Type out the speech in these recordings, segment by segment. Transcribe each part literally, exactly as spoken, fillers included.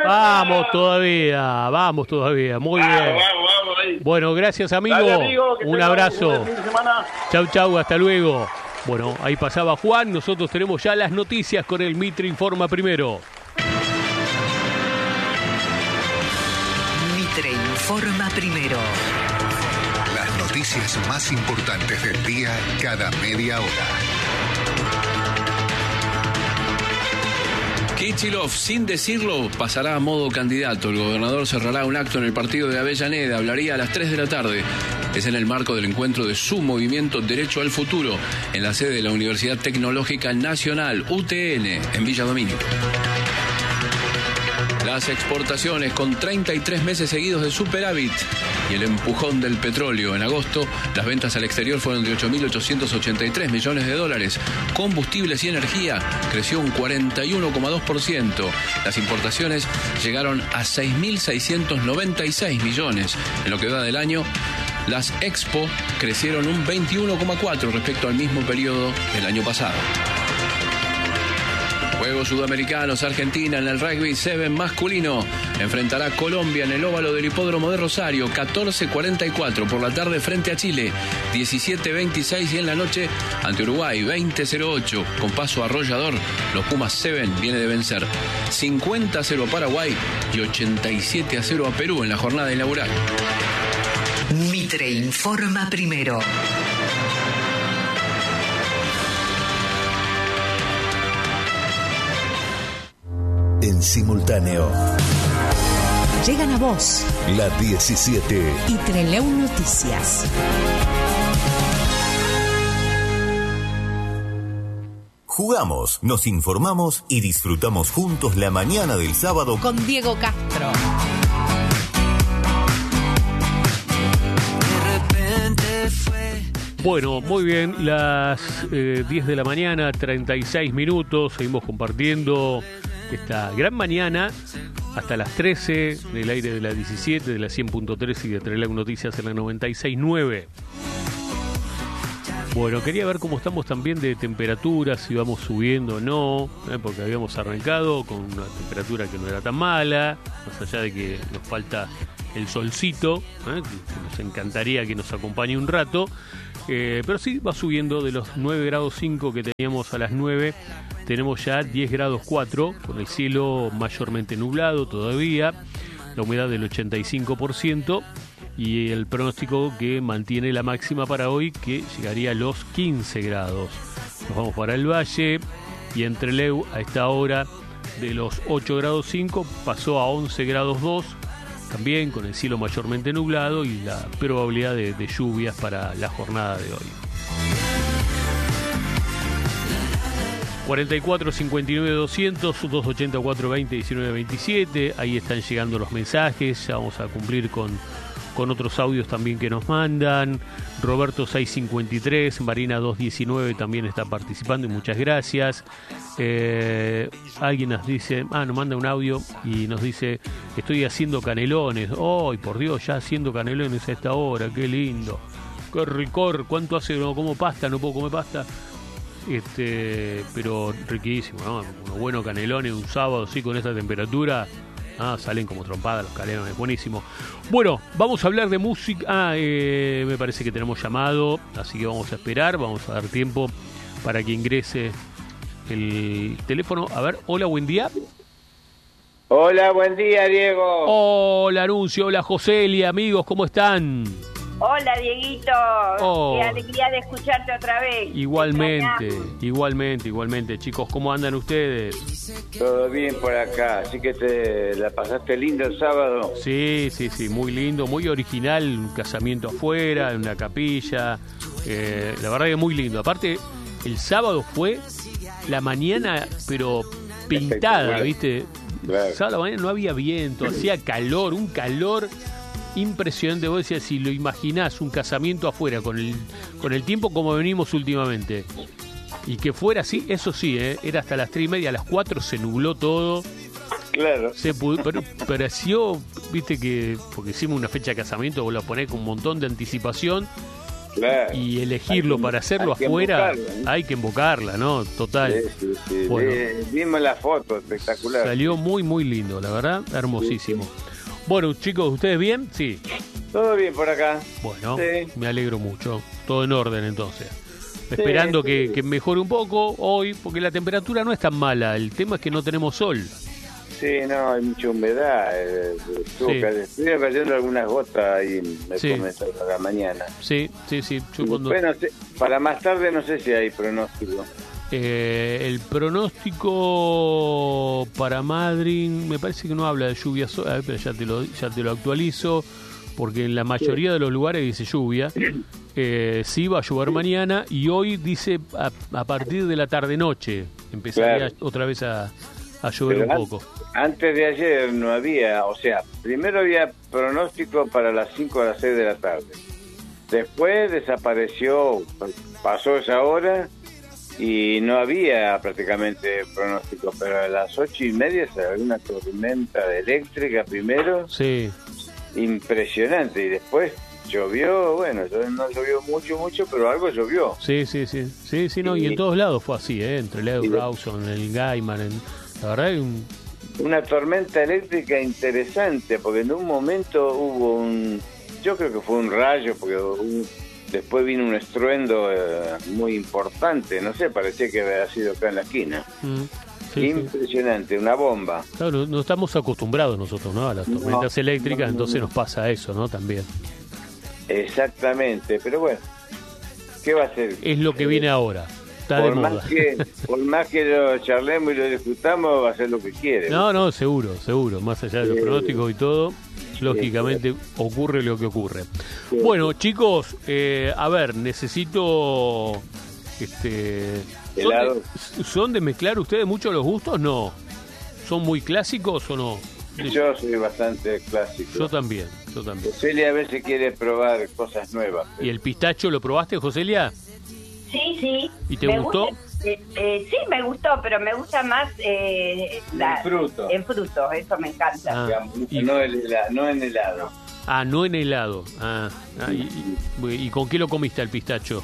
Vamos todavía, vamos todavía, muy vamos, bien. Vamos, vamos, ahí. Bueno, gracias amigo, Dale, amigo, un abrazo. Un fin de semana. Chau, chau, hasta luego. Bueno, ahí pasaba Juan, nosotros tenemos ya las noticias con el Mitre Informa Primero. Mitre Informa Primero. Las noticias más importantes del día cada media hora. Kicillof, sin decirlo, pasará a modo candidato. El gobernador cerrará un acto en el partido de Avellaneda. Hablaría a las tres de la tarde. Es en el marco del encuentro de su movimiento Derecho al Futuro, en la sede de la Universidad Tecnológica Nacional, U T N, en Villa Domínico. Las exportaciones con treinta y tres meses seguidos de superávit y el empujón del petróleo. En agosto, las ventas al exterior fueron de ocho mil ochocientos ochenta y tres millones de dólares. Combustibles y energía creció un cuarenta y uno coma dos por ciento. Las importaciones llegaron a seis mil seiscientos noventa y seis millones. En lo que va del año, las expo crecieron un veintiuno coma cuatro por ciento respecto al mismo periodo del año pasado. Juegos Sudamericanos, Argentina en el rugby siete masculino enfrentará a Colombia en el óvalo del Hipódromo de Rosario, catorce cuarenta y cuatro por la tarde frente a Chile, diecisiete veintiséis, y en la noche ante Uruguay, veinte cero ocho. Con paso arrollador, los Pumas siete viene de vencer cincuenta a cero a Paraguay y ochenta y siete a cero a Perú en la jornada inaugural. Mitre Informa Primero. En simultáneo. Llegan a vos La diecisiete y Treleu Noticias. Jugamos, nos informamos y disfrutamos juntos la mañana del sábado Con Diego Castro. Bueno, muy bien, las eh, diez de la mañana, treinta y seis minutos, seguimos compartiendo esta gran mañana hasta las trece del aire de la diecisiete, de la cien punto tres y de Treleu Noticias en la noventa y seis punto nueve. Bueno, quería ver cómo estamos también de temperatura, si vamos subiendo o no, ¿eh? Porque habíamos arrancado con una temperatura que no era tan mala, más allá de que nos falta el solcito, ¿eh? Que nos encantaría que nos acompañe un rato. Eh, pero sí, va subiendo de los nueve grados cinco que teníamos a las nueve, tenemos ya diez grados cuatro, con el cielo mayormente nublado todavía, la humedad del ochenta y cinco por ciento y el pronóstico que mantiene la máxima para hoy, que llegaría a los quince grados. Nos vamos para el valle y en Trelew a esta hora de los ocho grados cinco pasó a once grados dos, también con el cielo mayormente nublado y la probabilidad de, de lluvias para la jornada de hoy. cuarenta y cuatro cincuenta y nueve doscientos, dos ochenta cuatrocientos veinte diecinueve veintisiete, ahí están llegando los mensajes, ya vamos a cumplir con, con otros audios también que nos mandan. Roberto seiscientos cincuenta y tres, Marina doscientos diecinueve también está participando y muchas gracias. Eh, alguien nos dice, ah, nos manda un audio y nos dice, estoy haciendo canelones. ¡Ay, oh, por Dios, ya haciendo canelones a esta hora! ¡Qué lindo! ¡Qué ricor! ¿Cuánto hace que no como pasta? No puedo comer pasta. Este, pero riquísimo, ¿no? Unos buenos canelones un sábado así con esta temperatura. Ah, salen como trompadas los canelones, buenísimo. Bueno, vamos a hablar de música. Ah, eh, me parece que tenemos llamado, así que vamos a esperar, vamos a dar tiempo para que ingrese el teléfono. A ver, hola, buen día. Hola, buen día, Diego. Hola, Anuncio, hola, Joselia, amigos, ¿cómo están? Hola, Dieguito. Oh. Qué alegría de escucharte otra vez. Igualmente, igualmente, igualmente. Chicos, ¿cómo andan ustedes? Todo bien por acá, así que te la pasaste lindo el sábado. Sí, sí, sí, muy lindo, muy original, un casamiento afuera, en una capilla. Eh, la verdad que muy lindo. Aparte, el sábado fue la mañana, pero pintada, ¿viste? Claro. Sábado a la mañana no había viento, hacía calor, un calor impresionante. Vos decías, si lo imaginás, un casamiento afuera con el con el tiempo como venimos últimamente, y que fuera así, eso sí, ¿eh? Era hasta las tres y media, a las cuatro se nubló todo. Claro. Se pudo, pero pareció, viste que, porque hicimos una fecha de casamiento, vos la ponés con un montón de anticipación, Claro. Y elegirlo Hay que- para hacerlo hay que afuera, invocarlo, ¿no? hay que invocarla, ¿no? Total. Sí, sí, sí. Bueno. Eh, vimos la foto, espectacular. Salió muy, muy lindo, la verdad, hermosísimo. Bueno, chicos, ¿ustedes bien? Sí. Todo bien por acá. Bueno, Sí. me alegro mucho. Todo en orden, entonces. Esperando sí. Que, que mejore un poco hoy, porque la temperatura no es tan mala. El tema es que no tenemos sol. Sí, no, hay mucha humedad. Eh, estuvo Sí. ca- estuvieron cayendo algunas gotas ahí, me Sí. comentaron a la mañana. Sí, sí, sí. Yo cuando, Bueno, sí, para más tarde no sé si hay pronóstico. eh, el pronóstico para Madrid, me parece que no habla de lluvia, so- a ver, pero ya te lo, ya te lo actualizo, porque en la mayoría de los lugares dice lluvia. Eh, sí, va a llover mañana y hoy dice a, a partir de la tarde-noche empezaría Claro. otra vez a, a llover Pero un an- poco. Antes de ayer no había, o sea, primero había pronóstico para las cinco a las seis de la tarde. Después desapareció, pasó esa hora y no había prácticamente pronóstico, pero a las ocho y media se había una tormenta eléctrica primero, Sí, impresionante, y después llovió, bueno, no llovió mucho, mucho, pero algo llovió. sí, sí, sí, sí, sí, no, y en Y- todos lados fue así, ¿eh? Entre Leo y de- Rawson, el Gaiman, en- la verdad hay un... Una tormenta eléctrica interesante, porque en un momento hubo un, yo creo que fue un rayo, porque un- después vino un estruendo eh, muy importante, no sé, parecía que había sido acá en la esquina. Mm, sí, sí. Impresionante, una bomba. Claro, no, no estamos acostumbrados nosotros, ¿no? A las tormentas No, eléctricas, no, no, entonces no. nos pasa eso, ¿no? También. Exactamente, pero bueno, ¿qué va a ser? Es lo que viene ahora, está de por moda. más que por más que lo charlemos y lo discutamos, va a ser lo que quiere. No, no, seguro, seguro, más allá de los Sí. pronósticos y todo, lógicamente ocurre lo que ocurre. Bueno, chicos, eh, a ver, necesito... este ¿son Helado. de, ¿Son de mezclar ustedes mucho los gustos? No. ¿Son muy clásicos o no? Yo soy bastante clásico. Yo también, yo también. Celia a veces quiere probar cosas nuevas. ¿Y el pistacho lo probaste, Joselia? Sí, sí. ¿Y te Me gustó? gusta- eh, eh, sí, me gustó, pero me gusta más eh, la- En fruto. En fruto, eso me encanta. Ah, Digamos, y- no, el hela- no en helado. Ah, no en helado. Ah, ah, y, y- ¿y con qué lo comiste el pistacho?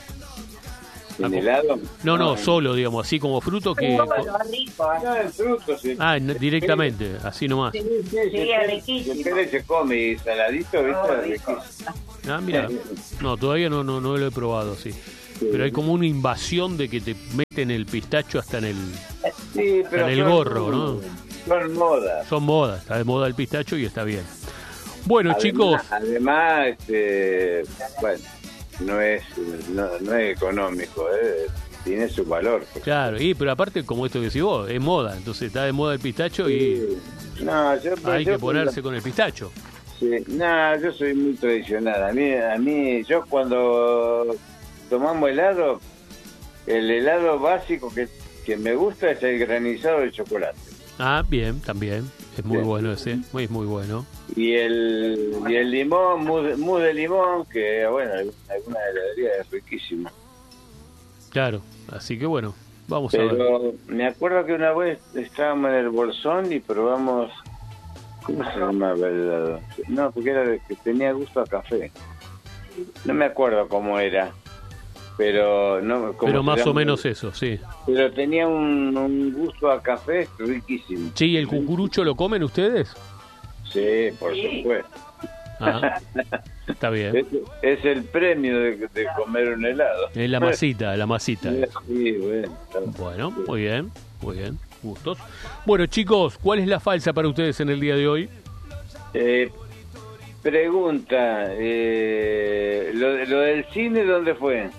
¿En Ah, helado? No, no, solo, digamos, así como fruto que... No, pero es rico. ¿eh? No, en fruto, sí. Ah, en- directamente, así nomás. Sí, sí, Sí, se- es riquísimo. se pele y se come y saladito, ¿viste? Oh, Es rico. riquísimo. Ah, mira. No, todavía no, no, no lo he probado, sí. Pero hay como una invasión de que te meten el pistacho hasta en el... Sí, pero En el son- gorro, ¿no? Son modas. Son modas, está de moda el pistacho y está bien. Bueno, Además- chicos, Además, este, bueno, no es, no, no es económico, ¿eh? Tiene su valor. claro, y pero aparte, como esto que decís vos, es moda, entonces está de moda el pistacho y No, yo, hay yo- que ponerse con el pistacho. Sí, no, yo soy muy tradicional. A mí, a mí, yo cuando tomamos helado, el helado básico que, que me gusta es el granizado de chocolate. Ah, bien, también. Es muy Bien. bueno ese, muy, muy bueno. Y el, y el limón, mousse, de- mousse de limón, que bueno, en alguna heladería es riquísimo. Claro, así que bueno, vamos a ver. Pero me acuerdo que una vez estábamos en el Bolsón y probamos, ¿cómo se llamaba el helado? No, porque era de que tenía gusto a café. No me acuerdo cómo era, pero no. cómo Pero se más o llama. menos eso, sí. Pero tenía un, un gusto a café riquísimo. Sí, ¿el cucurucho lo comen ustedes? Sí, por supuesto. Ah, está bien. Es, es el premio de, de comer un helado. Es la masita, la masita. Sí, bueno. Bueno, muy bien, muy bien, gustos. Bueno, chicos, ¿cuál es la falsa para ustedes en el día de hoy? Eh, pregunta, eh, lo, lo del cine, ¿dónde fue?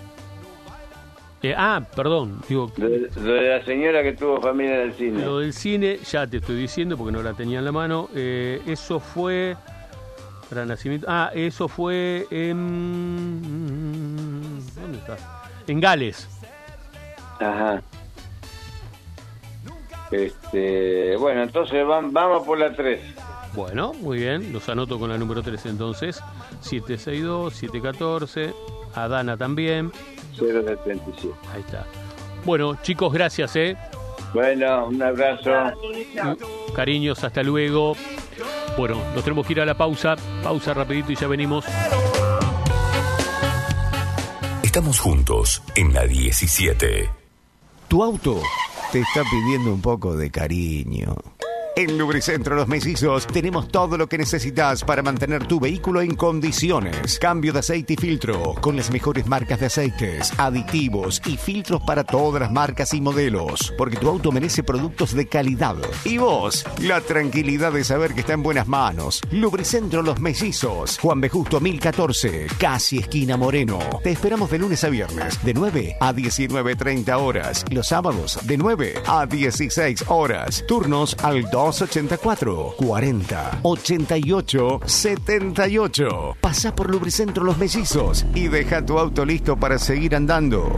Eh, ah, perdón, digo, Lo de, lo de la señora que tuvo familia en el cine. lo del cine, ya te estoy diciendo porque no la tenía en la mano. Eh, eso fue. Para nacimiento. Ah, eso fue en. ¿Dónde está? En Gales. Ajá. Este, bueno, entonces vam- vamos por la tres. Bueno, muy bien, los anoto con la número tres entonces. siete seis dos, siete uno cuatro, a Dana también. cero setenta y siete. Ahí está. Bueno, chicos, gracias, ¿eh? Bueno, un abrazo. Cariños, hasta luego. Bueno, nos tenemos que ir a la pausa. Pausa rapidito y ya venimos. Estamos juntos en la diecisiete. Tu auto te está pidiendo un poco de cariño. En Lubricentro Los Mellizos tenemos todo lo que necesitas para mantener tu vehículo en condiciones. Cambio de aceite y filtro con las mejores marcas de aceites, aditivos y filtros para todas las marcas y modelos. Porque tu auto merece productos de calidad. Y vos, la tranquilidad de saber que está en buenas manos. Lubricentro Los Mellizos. Juan B. Justo mil catorce, casi esquina Moreno. Te esperamos de lunes a viernes, de nueve a diecinueve treinta horas. Los sábados, de nueve a dieciséis horas. Turnos al dos ochenta y cuatro, cuarenta, ochenta y ocho, setenta y ocho. Pasa por Lubricentro Los Mellizos y deja tu auto listo para seguir andando.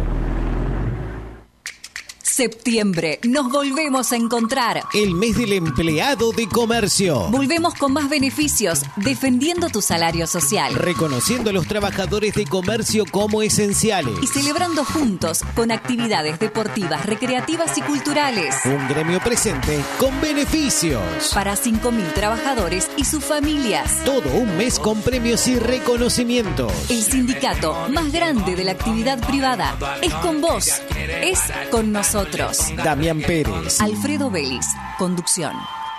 Septiembre, nos volvemos a encontrar. El mes del empleado de comercio. Volvemos con más beneficios, defendiendo tu salario social. Reconociendo a los trabajadores de comercio como esenciales. Y celebrando juntos con actividades deportivas, recreativas y culturales. Un gremio presente con beneficios. Para cinco mil trabajadores y sus familias. Todo un mes con premios y reconocimientos. El sindicato más grande de la actividad privada es con vos, es con nosotros. Damián Pérez, Alfredo Vélez, conducción.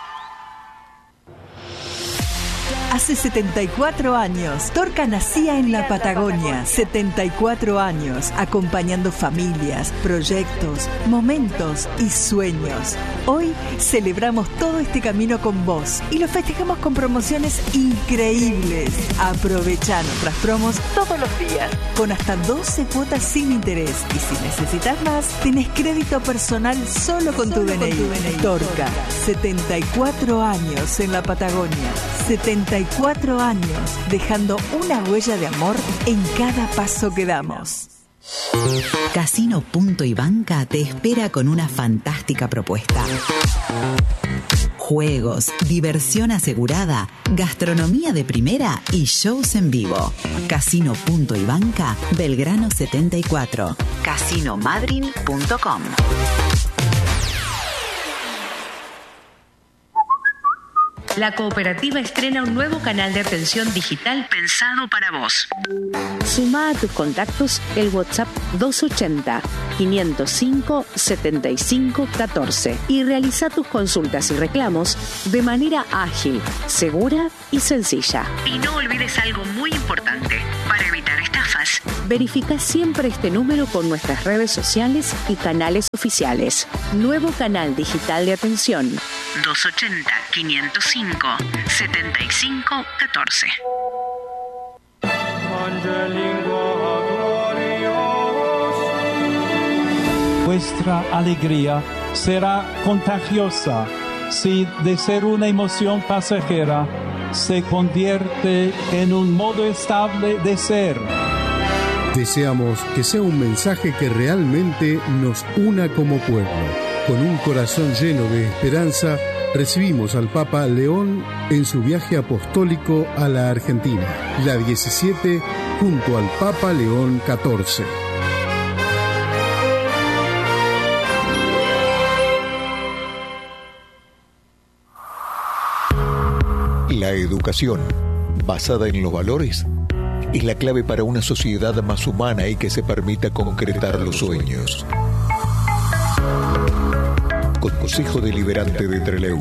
Hace setenta y cuatro años, Torca nacía en la Patagonia. setenta y cuatro años, acompañando familias, proyectos, momentos y sueños. Hoy celebramos todo este camino con vos y lo festejamos con promociones increíbles. Aprovecha nuestras promos todos los días, con hasta doce cuotas sin interés. Y si necesitas más, tenés crédito personal solo con, solo tu, D N I. con tu D N I. Torca, setenta y cuatro años en la Patagonia. setenta y cuatro años, dejando una huella de amor en cada paso que damos. Casino Punto y Banca te espera con una fantástica propuesta. Juegos, diversión asegurada, gastronomía de primera y shows en vivo. Casino Punto y Banca, Belgrano setenta y cuatro. casino madryn punto com. La cooperativa estrena un nuevo canal de atención digital pensado para vos. Suma a tus contactos el WhatsApp doscientos ochenta, quinientos cinco, setenta y cinco catorce y realiza tus consultas y reclamos de manera ágil, segura y sencilla. Y no olvides algo muy importante. Para evitar estafas, verifica siempre este número con nuestras redes sociales y canales oficiales. Nuevo canal digital de atención doscientos ochenta, quinientos cinco, setenta y cinco catorce. Vuestra alegría será contagiosa si de ser una emoción pasajera se convierte en un modo estable de ser. Deseamos que sea un mensaje que realmente nos una como pueblo. Con un corazón lleno de esperanza, recibimos al Papa León en su viaje apostólico a la Argentina. La diecisiete, junto al Papa León catorce. La educación, basada en los valores, es la clave para una sociedad más humana y que se permita concretar los sueños. Consejo Deliberante de Trelew.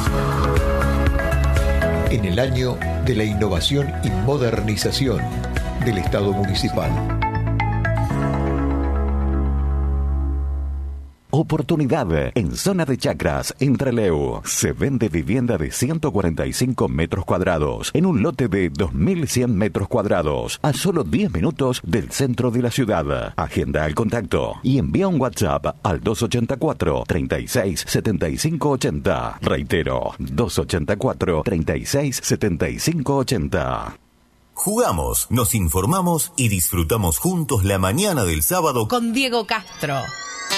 En el año de la innovación y modernización del Estado municipal. Oportunidad en zona de Chacras, en Trelew. Se vende vivienda de ciento cuarenta y cinco metros cuadrados en un lote de dos mil cien metros cuadrados a solo diez minutos del centro de la ciudad. Agenda el contacto y envía un WhatsApp al doscientos ochenta y cuatro, treinta y seis, setenta y cinco ochenta. Reitero, doscientos ochenta y cuatro, treinta y seis, setenta y cinco ochenta. Jugamos, nos informamos y disfrutamos juntos la mañana del sábado con Diego Castro.